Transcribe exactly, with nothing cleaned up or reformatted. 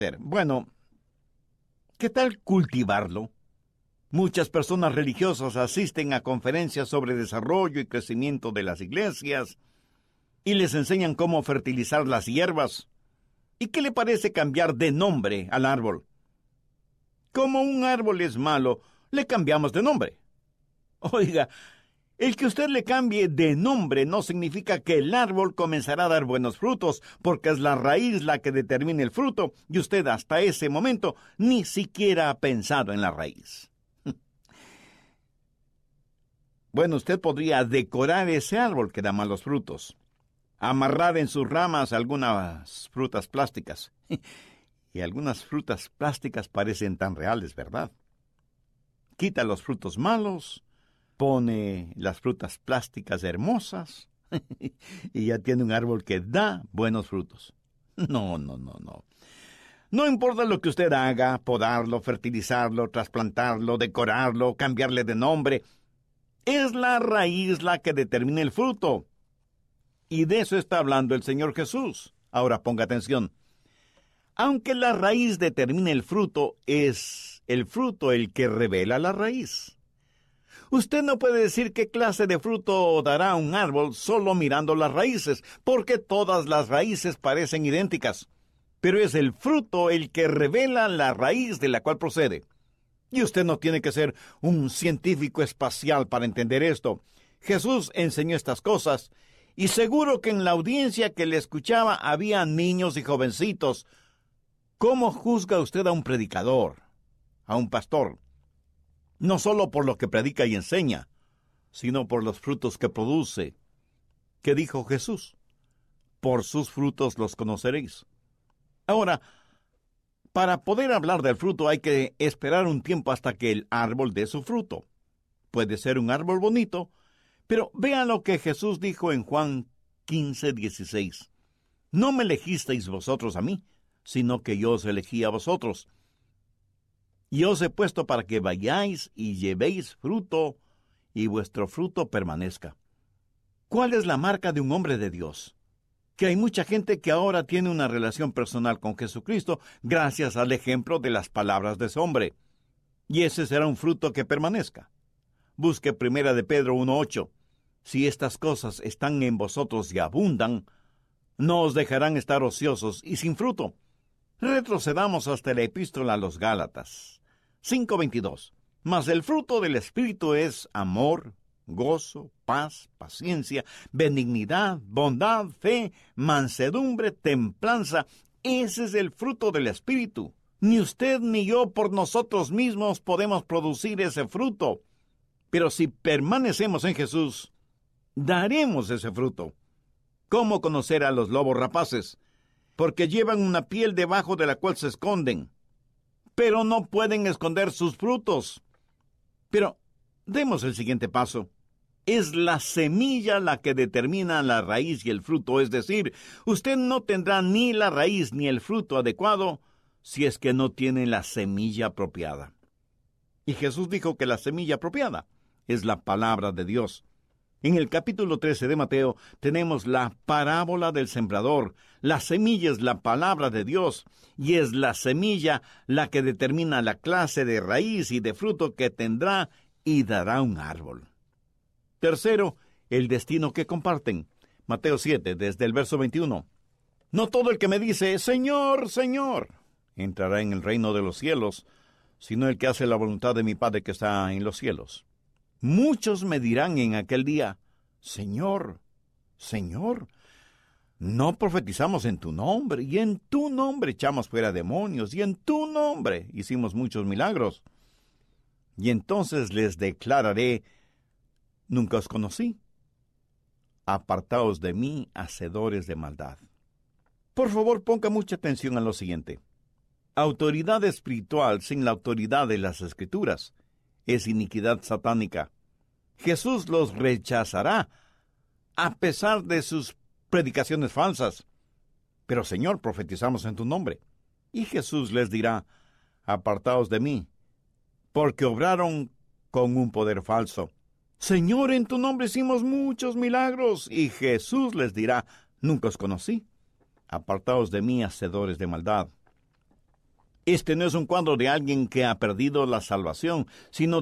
Bueno, ¿qué tal cultivarlo? Muchas personas religiosas asisten a conferencias sobre desarrollo y crecimiento de las iglesias y les enseñan cómo fertilizar las hierbas. ¿Y qué le parece cambiar de nombre al árbol? Como un árbol es malo, le cambiamos de nombre. Oiga, el que usted le cambie de nombre no significa que el árbol comenzará a dar buenos frutos, porque es la raíz la que determina el fruto, y usted hasta ese momento ni siquiera ha pensado en la raíz. Bueno, usted podría decorar ese árbol que da malos frutos, amarrar en sus ramas algunas frutas plásticas. Y algunas frutas plásticas parecen tan reales, ¿verdad? Quita los frutos malos, pone las frutas plásticas hermosas y ya tiene un árbol que da buenos frutos. No, no, no, no. No importa lo que usted haga, podarlo, fertilizarlo, trasplantarlo, decorarlo, cambiarle de nombre, es la raíz la que determina el fruto. Y de eso está hablando el Señor Jesús. Ahora ponga atención. Aunque la raíz determine el fruto, es el fruto el que revela la raíz. Usted no puede decir qué clase de fruto dará un árbol solo mirando las raíces, porque todas las raíces parecen idénticas. Pero es el fruto el que revela la raíz de la cual procede. Y usted no tiene que ser un científico espacial para entender esto. Jesús enseñó estas cosas, y seguro que en la audiencia que le escuchaba había niños y jovencitos. ¿Cómo juzga usted a un predicador, a un pastor? No solo por lo que predica y enseña, sino por los frutos que produce. ¿Qué dijo Jesús? Por sus frutos los conoceréis. Ahora, para poder hablar del fruto hay que esperar un tiempo hasta que el árbol dé su fruto. Puede ser un árbol bonito, pero vean lo que Jesús dijo en Juan quince, dieciséis. No me elegisteis vosotros a mí, sino que yo os elegí a vosotros. Y os he puesto para que vayáis y llevéis fruto, y vuestro fruto permanezca. ¿Cuál es la marca de un hombre de Dios? Que hay mucha gente que ahora tiene una relación personal con Jesucristo gracias al ejemplo de las palabras de ese hombre. Y ese será un fruto que permanezca. Busque primera de Pedro uno ocho. Si estas cosas están en vosotros y abundan, no os dejarán estar ociosos y sin fruto. Retrocedamos hasta la epístola a los Gálatas. cinco veintidós. Mas el fruto del Espíritu es amor, gozo, paz, paciencia, benignidad, bondad, fe, mansedumbre, templanza. Ese es el fruto del Espíritu. Ni usted ni yo por nosotros mismos podemos producir ese fruto. Pero si permanecemos en Jesús, daremos ese fruto. ¿Cómo conocer a los lobos rapaces? Porque llevan una piel debajo de la cual se esconden, pero no pueden esconder sus frutos. Pero demos el siguiente paso. Es la semilla la que determina la raíz y el fruto, es decir, usted no tendrá ni la raíz ni el fruto adecuado si es que no tiene la semilla apropiada. Y Jesús dijo que la semilla apropiada es la palabra de Dios. En el capítulo trece de Mateo tenemos la parábola del sembrador. La semilla es la palabra de Dios, y es la semilla la que determina la clase de raíz y de fruto que tendrá y dará un árbol. Tercero, el destino que comparten. Mateo siete, desde el verso veintiuno. No todo el que me dice, Señor, Señor, entrará en el reino de los cielos, sino el que hace la voluntad de mi Padre que está en los cielos. Muchos me dirán en aquel día, Señor, Señor, no profetizamos en tu nombre, y en tu nombre echamos fuera demonios, y en tu nombre hicimos muchos milagros. Y entonces les declararé, nunca os conocí. Apartaos de mí, hacedores de maldad. Por favor, ponga mucha atención a lo siguiente. Autoridad espiritual sin la autoridad de las Escrituras es iniquidad satánica. Jesús los rechazará a pesar de sus predicaciones falsas. Pero, Señor, profetizamos en tu nombre. Y Jesús les dirá, apartaos de mí, porque obraron con un poder falso. Señor, en tu nombre hicimos muchos milagros. Y Jesús les dirá, nunca os conocí. Apartaos de mí, hacedores de maldad. Este no es un cuadro de alguien que ha perdido la salvación, sino